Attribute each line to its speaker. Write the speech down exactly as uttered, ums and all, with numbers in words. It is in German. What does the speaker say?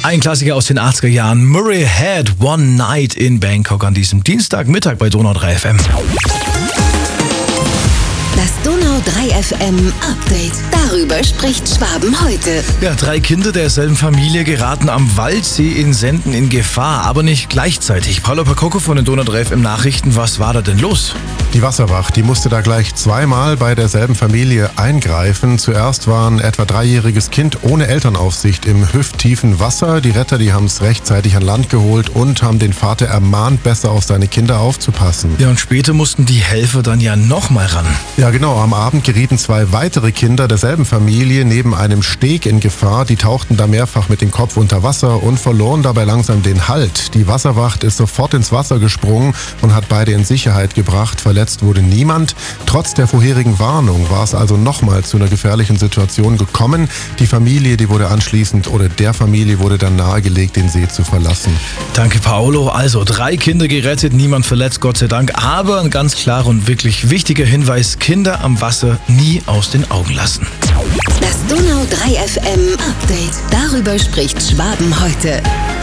Speaker 1: Ein Klassiker aus den achtziger Jahren. Murray had One Night in Bangkok an diesem Dienstagmittag bei Donau drei F M.
Speaker 2: Das Donau drei F M Update. Darüber spricht Schwaben heute.
Speaker 1: Ja, drei Kinder derselben Familie geraten am Waldsee in Senden in Gefahr, aber nicht gleichzeitig. Paolo Pacocco von den Donau drei F M Nachrichten, was war da denn los?
Speaker 3: Die Wasserwacht, die musste da gleich zweimal bei derselben Familie eingreifen. Zuerst war ein etwa dreijähriges Kind ohne Elternaufsicht im hüfttiefen Wasser. Die Retter, die haben es rechtzeitig an Land geholt und haben den Vater ermahnt, besser auf seine Kinder aufzupassen.
Speaker 1: Ja, und später mussten die Helfer dann ja nochmal ran.
Speaker 3: Ja, genau. Am Abend gerieten zwei weitere Kinder derselben Familie neben einem Steg in Gefahr. Die tauchten da mehrfach mit dem Kopf unter Wasser und verloren dabei langsam den Halt. Die Wasserwacht ist sofort ins Wasser gesprungen und hat beide in Sicherheit gebracht. Verletzt wurde niemand. Trotz der vorherigen Warnung war es also nochmal zu einer gefährlichen Situation gekommen. Die Familie, die wurde anschließend oder der Familie wurde dann nahegelegt, den See zu verlassen.
Speaker 1: Danke, Paolo. Also drei Kinder gerettet, niemand verletzt, Gott sei Dank. Aber ein ganz klarer und wirklich wichtiger Hinweis: Kinder am Wasser nie aus den Augen lassen.
Speaker 2: Das Donau drei F M Update. Darüber spricht Schwaben heute.